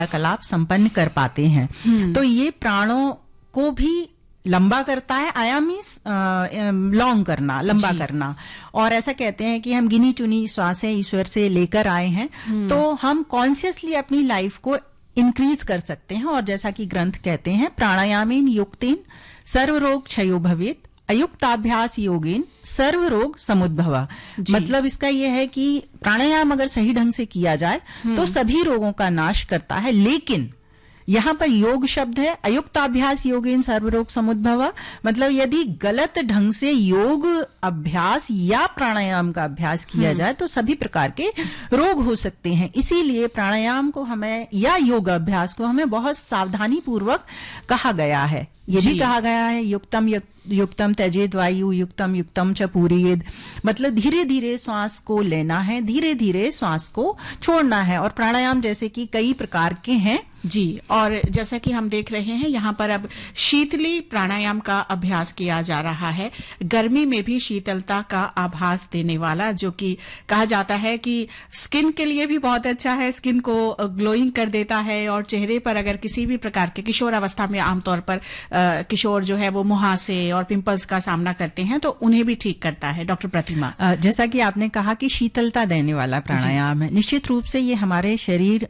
क्रियाकलाप संपन्न कर पाते हैं। तो ये प्राणों को भी लंबा करता है। आया मीन्स लॉन्ग करना, लंबा करना। और ऐसा कहते हैं कि हम गिनी चुनी श्वासें ईश्वर से लेकर आए हैं, तो हम कॉन्शियसली अपनी लाइफ को इंक्रीज कर सकते हैं। और जैसा कि ग्रंथ कहते हैं, प्राणायामेन युक्तेन सर्वरोग क्षयो भवेत्, अयुक्ताभ्यास योगेन सर्व रोग समुद्भवा। मतलब इसका यह है कि प्राणायाम अगर सही ढंग से किया जाए तो सभी रोगों का नाश करता है। लेकिन यहाँ पर योग शब्द है, अयुक्ताभ्यास योगेन सर्व रोग समुद्भवा। मतलब यदि गलत ढंग से योग अभ्यास या प्राणायाम का अभ्यास किया जाए तो सभी प्रकार के रोग हो सकते हैं। इसीलिए प्राणायाम को हमें या योग अभ्यास को हमें बहुत सावधानी पूर्वक कहा गया है। ये भी कहा गया है युक्तम त्यजेद वायु युक्तम युक्तम च पूरयेद। मतलब धीरे धीरे श्वास को लेना है, धीरे धीरे श्वास को छोड़ना है। और प्राणायाम जैसे कि कई प्रकार के हैं जी। और जैसा कि हम देख रहे हैं यहाँ पर अब शीतली प्राणायाम का अभ्यास किया जा रहा है, गर्मी में भी शीतलता का आभास देने वाला, जो कि कहा जाता है कि स्किन के लिए भी बहुत अच्छा है, स्किन को ग्लोइंग कर देता है। और चेहरे पर अगर किसी भी प्रकार के किशोर अवस्था में आमतौर पर किशोर जो है वो मुहासे और पिंपल्स का सामना करते हैं, तो उन्हें भी ठीक करता है। डॉक्टर प्रतिमा, जैसा कि आपने कहा कि शीतलता देने वाला प्राणायाम है, निश्चित रूप से ये हमारे शरीर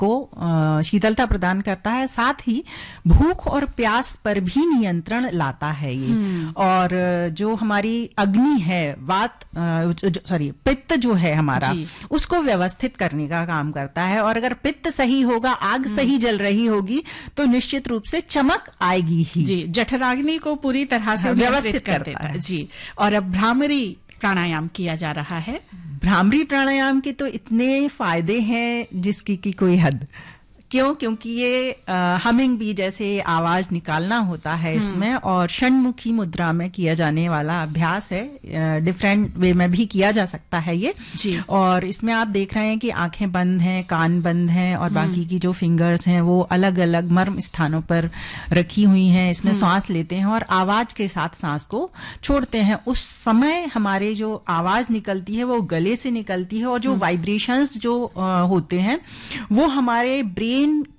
को शीतलता प्रदान करता है, साथ ही भूख और प्यास पर भी नियंत्रण लाता है ये। और जो हमारी अग्नि है, वात पित्त जो है हमारा, उसको व्यवस्थित करने का काम करता है। और अगर पित्त सही होगा, आग सही जल रही होगी, तो निश्चित रूप से चमक आएगी ही। जी, जठराग्नि को पूरी तरह से व्यवस्थित कर देता है जी। और अब भ्रामरी प्राणायाम किया जा रहा है। भ्रामरी प्राणायाम के तो इतने फायदे हैं जिसकी की कोई हद। क्यों? क्योंकि ये हमिंग बी जैसे आवाज निकालना होता है इसमें, और षण्मुखी मुद्रा में किया जाने वाला अभ्यास है। डिफरेंट वे में भी किया जा सकता है ये जी। और इसमें आप देख रहे हैं कि आंखें बंद हैं, कान बंद हैं, और बाकी की जो फिंगर्स हैं वो अलग अलग मर्म स्थानों पर रखी हुई हैं। इसमें सांस लेते हैं और आवाज के साथ सांस को छोड़ते हैं। उस समय हमारे जो आवाज निकलती है वो गले से निकलती है, और जो वाइब्रेशंस जो होते हैं वो हमारे ब्रेन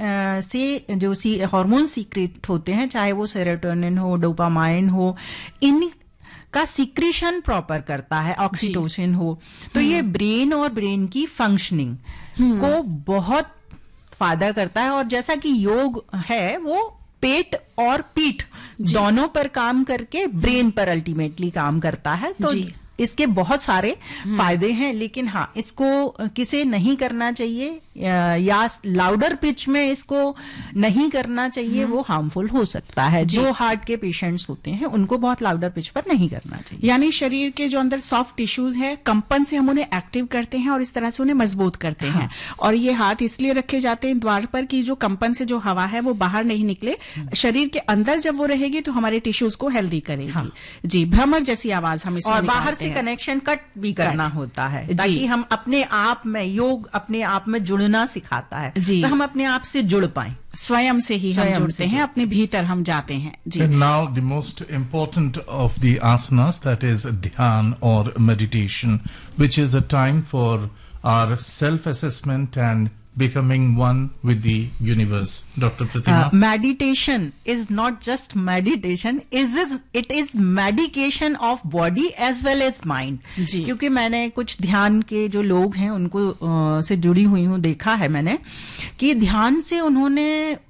से जो हार्मोन सीक्रेट होते हैं, चाहे वो सेरोटोनिन हो, डोपामाइन हो, इन का सीक्रेशन प्रॉपर करता है, ऑक्सीटोसिन हो। तो ये ब्रेन और ब्रेन की फंक्शनिंग को बहुत फायदा करता है। और जैसा कि योग है वो पेट और पीठ दोनों पर काम करके ब्रेन पर अल्टीमेटली काम करता है। तो इसके बहुत सारे फायदे हैं। लेकिन हाँ, इसको किसे नहीं करना चाहिए या लाउडर पिच में इसको नहीं करना चाहिए, वो हार्मफुल हो सकता है। जो हार्ट के पेशेंट्स होते हैं उनको बहुत लाउडर पिच पर नहीं करना चाहिए। यानी शरीर के जो अंदर सॉफ्ट टिश्यूज है, कंपन से हम उन्हें एक्टिव करते हैं और इस तरह से उन्हें मजबूत करते हैं। और ये हाथ इसलिए रखे जाते हैं द्वार पर कि जो कंपन से जो हवा है वो बाहर नहीं निकले, शरीर के अंदर जब वो रहेगी तो हमारे टिश्यूज को हेल्दी करेगी। जी, भ्रमर जैसी आवाज हम इसमें बाहर से कनेक्शन कट भी करना होता है, ताकि हम अपने आप में, योग अपने आप में जुड़ना सिखाता है, तो हम अपने आप से जुड़ पाएं। स्वयं से ही हम जुड़ते हैं, अपने भीतर हम जाते हैं जी। Now the most important of the asanas, that is ध्यान और meditation, which is a time for our self assessment and becoming one with the universe. Dr. Pratima? Meditation is not just meditation, it is medication of body as well as mind. क्योंकि मैंने कुछ ध्यान के जो लोग हैं उनको से जुड़ी हुई हूँ, देखा है मैंने कि ध्यान से उन्होंने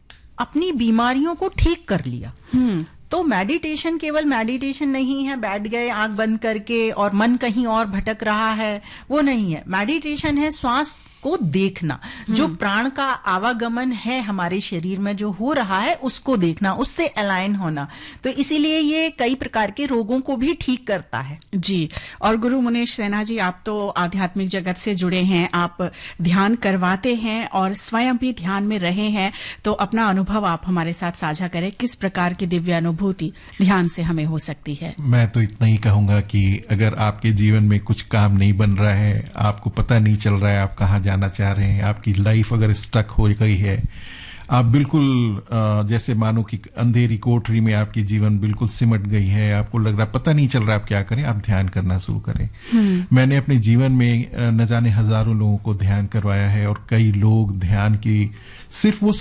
अपनी बीमारियों को ठीक कर लिया। तो मेडिटेशन केवल मेडिटेशन नहीं है, बैठ गए आंख बंद करके और मन कहीं और भटक रहा है, वो नहीं है। मेडिटेशन है श्वास को देखना, जो प्राण का आवागमन है हमारे शरीर में जो हो रहा है उसको देखना, उससे अलाइन होना। तो इसीलिए ये कई प्रकार के रोगों को भी ठीक करता है जी। और गुरु मुनीश सिन्हा जी, आप तो आध्यात्मिक जगत से जुड़े हैं, आप ध्यान करवाते हैं और स्वयं भी ध्यान में रहे हैं, तो अपना अनुभव आप हमारे साथ साझा करें। किस प्रकार की दिव्य अनुभूति ध्यान से हमें हो सकती है? मैं तो इतना ही कहूंगा कि अगर आपके जीवन में कुछ काम नहीं बन रहा है, आपको पता नहीं चल रहा है आप कहाँ जाना चाह रहे हैं, आपकी लाइफ अगर स्टक हो गई है, आप बिल्कुल जैसे मानो कि अंधेरी कोठरी में आपकी जीवन बिल्कुल सिमट गई है, आपको लग रहा पता नहीं चल रहा आप क्या करें, आप ध्यान करना शुरू करें। मैंने अपने जीवन में न जाने हजारों लोगों को ध्यान करवाया है और कई लोग ध्यान की सिर्फ वो